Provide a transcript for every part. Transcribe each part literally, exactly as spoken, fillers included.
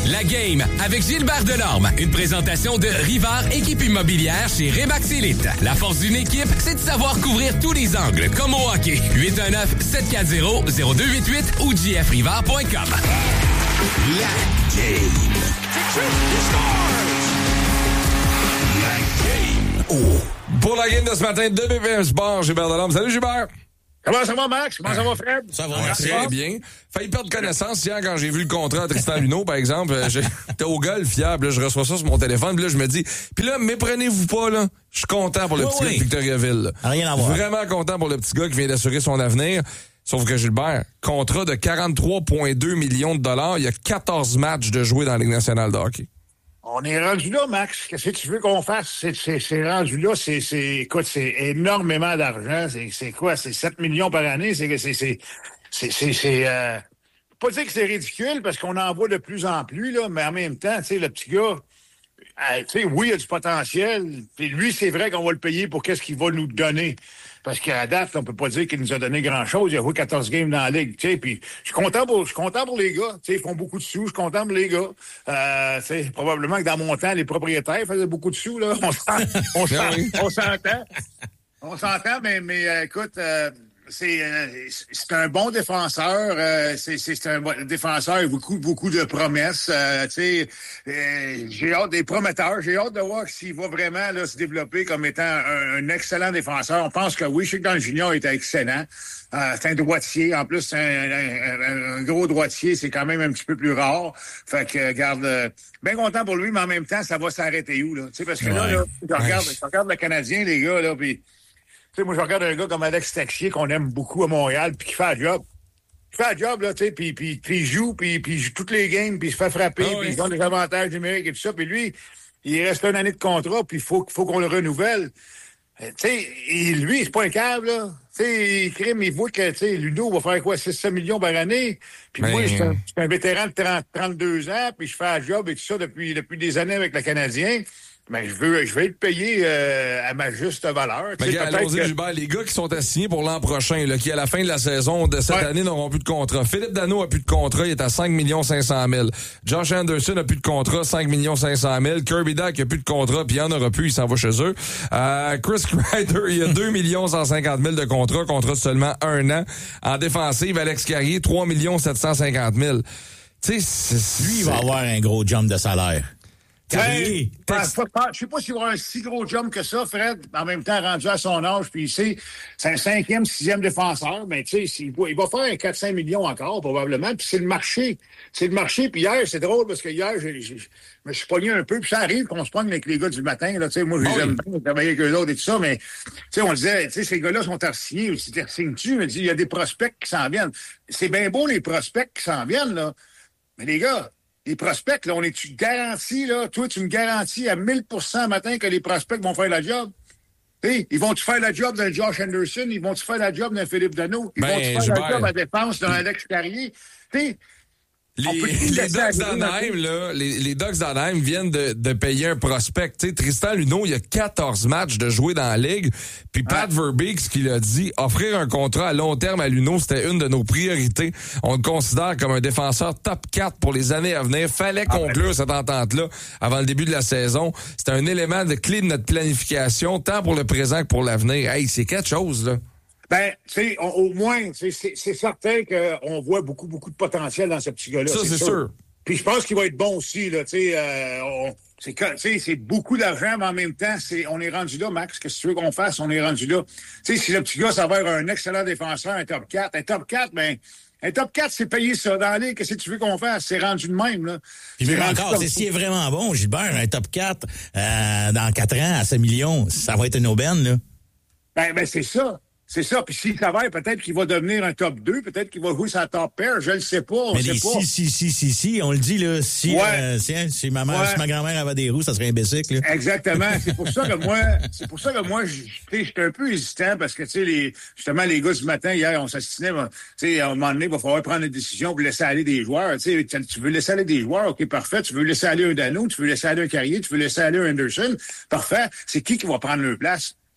La Game avec Gilbert Delorme. Une présentation de Rivard Équipe Immobilière chez Remax Elite. La force d'une équipe, c'est de savoir couvrir tous les angles, comme au hockey. huit un neuf, sept quatre zéro, zéro deux huit huit ou j f rivard point com. La Game. La Game. Oh. Pour la game de ce matin de B P M Sport, Gilbert Delorme. Salut Gilbert! Comment ça va, Max? Comment ça va, Fred? Ça va, merci. Très bien. Failli perdre connaissance hier quand j'ai vu le contrat à Tristan Luneau, par exemple. J'étais au golf fiable, je reçois ça sur mon téléphone, puis là, je me dis, puis là, méprenez-vous pas, là. Je suis content pour le oui, petit oui. gars de Victoriaville. Là. Rien à voir. Vraiment content pour le petit gars qui vient d'assurer son avenir. Sauf que Gilbert, contrat de quarante-trois virgule deux millions de dollars, il y a quatorze matchs de jouer dans la Ligue nationale de hockey. On est rendu là, Max. Qu'est-ce que tu veux qu'on fasse? C'est, c'est, c'est rendu là, c'est, c'est, écoute, c'est énormément d'argent. C'est, c'est quoi? C'est sept millions par année. C'est, c'est, c'est, c'est, c'est, c'est euh, pas dire que c'est ridicule parce qu'on en voit de plus en plus, là, mais en même temps, tu sais, le petit gars, euh, tu sais, oui, il a du potentiel. Puis lui, c'est vrai qu'on va le payer pour qu'est-ce qu'il va nous donner. Parce qu'à date, on peut pas dire qu'il nous a donné grand-chose. Il a joué quatorze games dans la Ligue, tu sais. Puis je suis content pour, je suis content pour les gars. Tu sais, ils font beaucoup de sous. Je suis content pour les gars. Euh, tu sais, probablement que dans mon temps, les propriétaires faisaient beaucoup de sous, là. On s'entend. On s'entend. on s'entend. On s'entend, mais, mais euh, écoute, euh, c'est, euh, c'est un bon défenseur. Euh, c'est, c'est, c'est un bon défenseur avec beaucoup, beaucoup de promesses. Euh, tu sais, euh, j'ai hâte des prometteurs. J'ai hâte de voir s'il va vraiment là, se développer comme étant un, un excellent défenseur. On pense que oui, je sais que dans le junior, il était excellent. Euh, c'est un droitier. En plus, c'est un, un, un gros droitier. C'est quand même un petit peu plus rare. Fait que, regarde, euh, bien content pour lui, mais en même temps, ça va s'arrêter où, là? Tu sais, parce que ouais. là, là, je regarde, je regarde le Canadien, les gars, là, puis tu sais, moi, je regarde un gars comme Alex Texier, qu'on aime beaucoup à Montréal, puis qui fait le job. Il fait le job, là, tu sais, puis, puis, puis il joue, puis, puis il joue toutes les games, puis il se fait frapper, oh, puis oui. il donne des avantages numériques et tout ça. Puis lui, il reste une année de contrat, puis il faut, faut qu'on le renouvelle. Tu sais, lui, c'est pas un câble, là. Tu sais, il crime, il voit que, tu sais, Ludo va faire quoi, six sept millions par année. Puis ben, moi, je suis un, un vétéran de trente, trente-deux ans, puis je fais le job et tout ça depuis, depuis des années avec le Canadien. Ben, je veux, je vais être payé euh, à ma juste valeur. Ben, gars, allons-y, que... Gilbert, les gars qui sont assignés pour l'an prochain, là, qui à la fin de la saison de cette ouais. année n'auront plus de contrat. Philippe Danault a plus de contrat, il est à cinq millions cinq cent mille. Josh Anderson a plus de contrat, cinq millions cinq cent mille. Kirby Dach a plus de contrat, puis il en aura plus, il s'en va chez eux. Euh, Chris Kreider, il a deux millions cent cinquante mille de contrat, contrat de seulement un an. En défensive, Alex Carrier, trois millions sept cent cinquante mille. Tu sais, lui, il va avoir un gros jump de salaire. Ben, ben, je sais pas s'il va avoir un si gros jump que ça, Fred, en même temps rendu à son âge, puis il sait, c'est un cinquième, sixième défenseur, mais tu sais, il va faire un quatre cinq millions encore, probablement, puis c'est le marché. C'est le marché, puis hier, c'est drôle, parce que hier, j'ai, j'ai, je me suis pogné un peu, puis ça arrive qu'on se pogne avec les gars du matin, là, tu sais, moi, je les aime bien, travailler avec eux autres et tout ça, mais, tu sais, on disait, tu sais, ces gars-là sont signés, tu t'es signes-tu, mais il y a des prospects qui s'en viennent. C'est bien beau, les prospects qui s'en viennent, là, mais les gars, les prospects, là, on est-tu garanti, là? Toi, tu me garantis à mille pour cent matin que les prospects vont faire la job? Hey, ils vont-tu faire la job d'un Josh Anderson? Ils vont-tu faire la job d'un Philippe Danault? Ils ben, vont-tu faire Gilbert. la job à défense d'un Alex Carrier? T'sais, Les, les Ducks d'Anaheim, là, les, les Ducks d'Anaheim viennent de, de payer un prospect. Tu sais, Tristan Luneau, il y a quatorze matchs de jouer dans la Ligue. Puis Pat ah. Verbeek, ce qu'il a dit, offrir un contrat à long terme à Luneau, c'était une de nos priorités. On le considère comme un défenseur top quatre pour les années à venir. Fallait conclure ah, ben. cette entente-là avant le début de la saison. C'était un élément de clé de notre planification, tant pour le présent que pour l'avenir. Hey, c'est quelque chose, là. Ben, tu sais, au moins, c'est, c'est certain qu'on voit beaucoup, beaucoup de potentiel dans ce petit gars-là. Ça, c'est, c'est sûr. sûr. Puis je pense qu'il va être bon aussi, là, tu sais. Euh, c'est, c'est beaucoup d'argent, mais en même temps, c'est, on est rendu là, Max. Qu'est-ce que tu veux qu'on fasse? On est rendu là. Tu sais, si le petit gars s'avère un excellent défenseur, un top quatre, un top quatre, ben, un top quatre, c'est payé ça dans la Ligue. Qu'est-ce que tu veux qu'on fasse? C'est rendu de même, là. Puis même encore, c'est s'il est vraiment bon, Gilbert, un top quatre, euh, dans quatre ans, à sept millions, ça va être une aubaine, là. Ben, ben, c'est ça. C'est ça. Puis s'il s'avère, peut-être qu'il va devenir un top deux, peut-être qu'il va jouer sa top pair, je le sais pas, on mais sait les pas. Si, si, si, si, si, on le dit, là, si, ouais. euh, si, hein, si, ma mère, ouais. si ma grand-mère avait des roues, ça serait un bicycle, là. Exactement. C'est pour ça que moi, c'est pour ça que moi, j'étais un peu hésitant parce que, tu sais, les, justement, les gars du matin, hier, on s'assistait, tu sais, à un moment donné, il va falloir prendre une décision pour laisser aller des joueurs. Tu sais, tu veux laisser aller des joueurs, OK, parfait. Tu veux laisser aller un Danault, tu veux laisser aller un Carrier, tu veux laisser aller un Anderson, parfait. C'est qui qui va prendre leur place?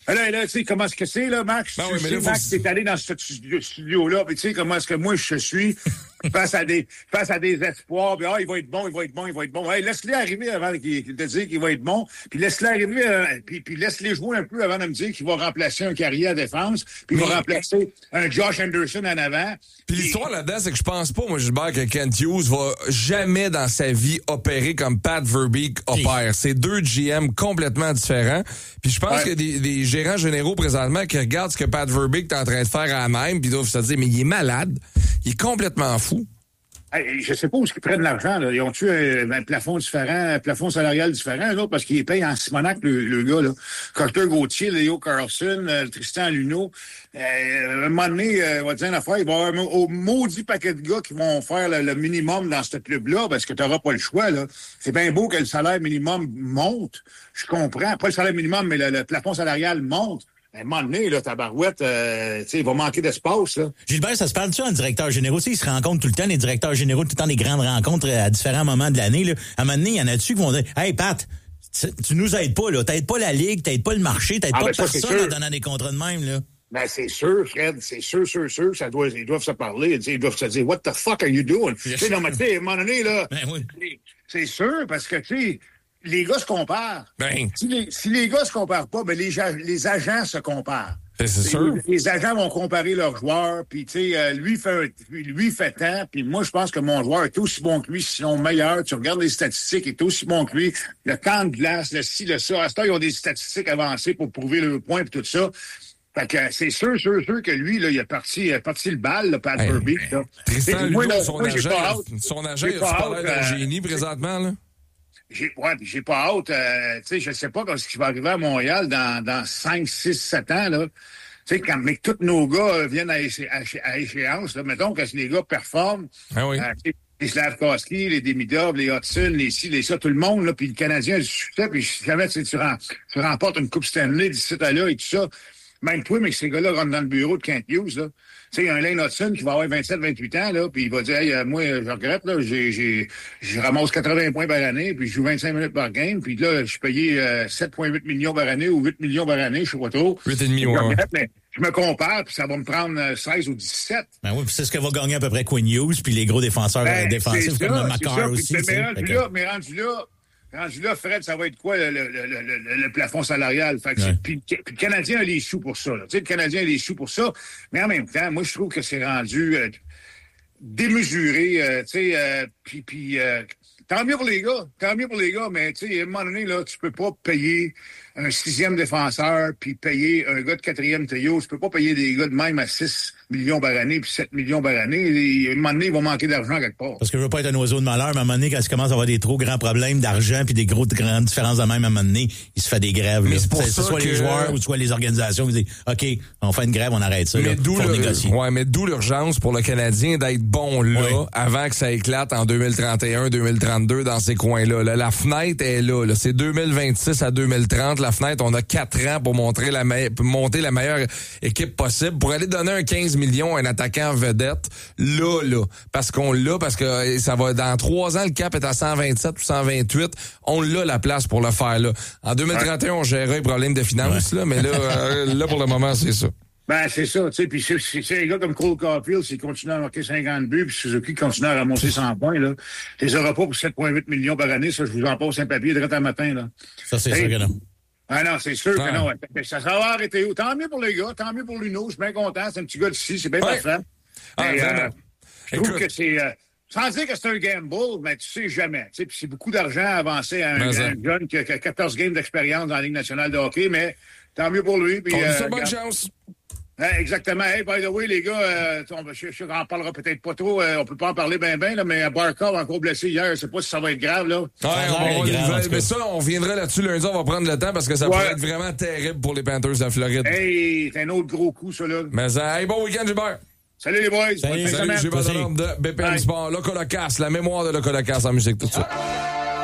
Là, là, tu sais, comment est-ce que c'est, là, Max? Ben tu oui, sais, mais là, Max, faut... t'es allé dans ce studio-là, puis tu sais, comment est-ce que moi, je suis face à des, face à des espoirs, puis ah, il va être bon, il va être bon, il va être bon. Hey, laisse-les arriver avant qu'il, de dire qu'il va être bon, puis laisse-les arriver, euh, puis, puis laisse-les jouer un peu avant de me dire qu'il va remplacer un carrière à défense, puis il va remplacer un Josh Anderson en avant. Puis l'histoire là-dedans, c'est que je pense pas, moi, Gilbert, que Kent Hughes va jamais dans sa vie opérer comme Pat Verbeek opère. C'est deux G M complètement différents. Puis je pense ouais. qu'il y a des, des gérants généraux présentement qui regardent ce que Pat Verbeek est en train de faire à la même, puis ils doivent se dire, mais il est malade, il est complètement fou. Hey, je sais pas où ils prennent l'argent, là. Ils ont-tu un, un plafond différent, un plafond salarial différent, là, parce qu'ils payent en Simonac, le, le gars, là. Carter Gauthier, Léo Carlson, euh, Tristan Luneau. Euh, à un moment donné, euh, on va dire une affaire, il va y avoir un au maudit paquet de gars qui vont faire le, le minimum dans ce club-là, parce que tu n'auras pas le choix, là. C'est bien beau que le salaire minimum monte. Je comprends. Pas le salaire minimum, mais le, le plafond salarial monte. À un moment donné, là, ta barouette, euh, tu sais, il va manquer d'espace, là. Gilbert, ça se parle-tu en directeur généraux? Tu sais, ils se rencontrent tout le temps, les directeurs généraux, tout le temps des grandes rencontres à différents moments de l'année, là. À un moment donné, il y en a-tu qui vont dire, hey, Pat, tu nous aides pas, là. T'aides pas la Ligue, t'aides pas le marché, t'aides ah, pas ben personne en donnant des contrats de même, là. Ben, c'est sûr, Fred, c'est sûr, sûr, sûr, ça doit, ils doivent se parler, ils doivent se dire, what the fuck are you doing? Tu sais, non, mais tu sais, à un moment donné, là, ben oui. C'est sûr, parce que, tu sais, les gars se comparent. Ben. Si les, si les gars se comparent pas, ben, les, les agents se comparent. C'est sûr. Les, les agents vont comparer leurs joueurs, puis tu sais, euh, lui fait lui fait tant, puis moi je pense que mon joueur est aussi bon que lui, sinon meilleur. Tu regardes les statistiques, il est aussi bon que lui. Le temps de glace, le ci, le ça. À ce temps, ils ont des statistiques avancées pour prouver le point et tout ça. Fait que c'est sûr, sûr, sûr que lui, là, il a parti, il a parti le bal, là, Pat hey, Verbeek, là. Tristan Luneau, son, moi, agent, son agent, il a pas l'air d'un euh, génie présentement, là? J'ai, ouais, j'ai pas hâte, euh, tu sais, je sais pas ce qui va arriver à Montréal dans, dans cinq, six, sept ans, là. Tu sais, quand mais tous nos gars viennent à, éché, à, à échéance, là, mettons que si les gars performent, ah oui. euh, les Slavkovski, les Demidov, les Hudson, les ci, les ça, tout le monde, là, puis le Canadien a du succès, puis si jamais tu, tu, rem, tu remportes une Coupe Stanley d'ici à là et tout ça, même toi, mais que ces gars-là rentrent dans le bureau de Kent Hughes, là. Tu sais, il y a un Lane Hudson qui va avoir vingt-sept, vingt-huit ans, là, puis il va dire, hey, euh, moi, je regrette, là, j'ai, j'ai, je ramasse quatre-vingts points par année, puis je joue vingt-cinq minutes par game, puis là, je suis payé euh, sept virgule huit millions par année ou huit millions par année, je sais pas trop. huit virgule cinq, ouais. Mais je me compare, puis ça va me prendre seize ou dix-sept. Ben oui, puis c'est ce que va gagner à peu près Quinn Hughes, puis les gros défenseurs ben, défensifs comme le Makar aussi. Mais rendu là, mais rendu là, rendu là, Fred, ça va être quoi le, le, le, le, le plafond salarial? Fait que ouais. puis, puis le Canadien a les sous pour ça. Là. Tu sais, le Canadien a les sous pour ça. Mais en même temps, moi, je trouve que c'est rendu euh, démesuré. Euh, tu sais, euh, puis, puis euh, tant mieux pour les gars. Tant mieux pour les gars, mais tu sais, à un moment donné, là, tu peux pas payer un sixième défenseur puis payer un gars de quatrième trio. Tu peux pas payer des gars de même à six millions par année puis sept millions par année. Et, à un moment donné, ils vont manquer d'argent quelque part. Parce que je veux pas être un oiseau de malheur, mais à un moment donné, quand il commence à avoir des trop grands problèmes d'argent puis des gros grandes différences de même, à un moment donné, il se fait des grèves. Mais c'est pour ça soit que... les joueurs ou soit les organisations qui disent OK, on fait une grève, on arrête ça. Mais là, d'où faut le... négocier. Ouais, mais d'où l'urgence pour le Canadien d'être bon là oui. avant que ça éclate en deux mille trente et un, deux mille trente-deux dans ces coins-là. Là, la fenêtre est là, là. C'est deux mille vingt-six à deux mille trente. La fenêtre, on a quatre ans pour montrer la me... pour monter la meilleure équipe possible pour aller donner un quinze millions à un attaquant vedette là là parce qu'on l'a parce que ça va dans trois ans le cap est à cent vingt-sept ou cent vingt-huit, on l'a la place pour le faire là. En deux mille trente et un on gérait les problèmes de finances ouais. là, mais là euh, là pour le moment c'est ça. Ben, c'est ça, tu sais, puis c'est, c'est, c'est les gars comme Cole Caulfield, s'ils continuent à marquer cinquante buts, puis Suzuki continue à ramasser cent points, là, tu les auras pas pour sept virgule huit millions par année, ça, je vous en passe un papier direct à matin, là. Ça, c'est hey, sûr que non. Ah non, c'est sûr ouais. que non. Ça, ça va arrêter où? Tant mieux pour les gars, tant mieux pour Luneau, je suis bien content, c'est un petit gars d'ici, c'est bien ouais. parfait. Ah, mais, euh, je trouve Écoute. que c'est... Euh, sans dire que c'est un gamble, mais tu sais jamais. Tu sais, puis c'est beaucoup d'argent à avancer à un, un jeune qui a quatorze games d'expérience dans la Ligue nationale de hockey, mais tant mieux pour lui. Puis, on euh, dit ça, bonne chance. Hein, exactement. Hey, by the way, les gars, euh, on, je, je n'en parlera peut-être pas trop, euh, on peut pas en parler bien, bien, là, mais Barkov encore blessé hier, je sais pas si ça va être grave, là. Ouais, on, on, grave, mais ça, on viendra là-dessus lundi, on va prendre le temps parce que ça ouais. pourrait être vraiment terrible pour les Panthers de la Floride. Hey, c'est un autre gros coup, ça, là. Mais ça, hey, bon week-end, Gilbert. Salut les boys. Salut, salut Gilbert Delorme de B P M Sport. Le Colocasse, la mémoire de Le Colocasse en musique tout de suite.